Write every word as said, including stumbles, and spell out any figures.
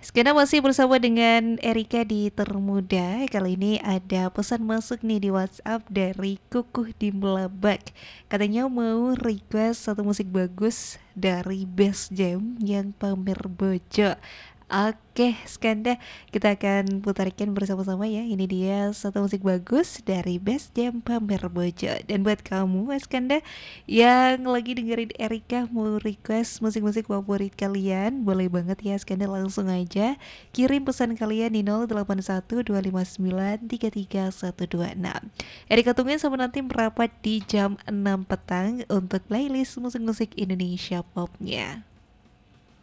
Sekarang masih bersama dengan Erika di Termuda. Kali ini ada pesan masuk nih di WhatsApp dari Kukuh di Melabak. Katanya mau request satu musik bagus dari Best Jam yang pamer bojo. Oke, Skanda, kita akan putarkan bersama-sama ya. Ini dia satu musik bagus dari Best Jam pamer bojo. Dan buat kamu, Skanda, yang lagi dengerin Erika mau request musik-musik favorit kalian, boleh banget ya Skanda, langsung aja kirim pesan kalian di nol delapan satu dua lima sembilan tiga tiga satu dua enam. Erika tungguin sampai nanti merapat di jam enam petang untuk playlist musik-musik Indonesia popnya.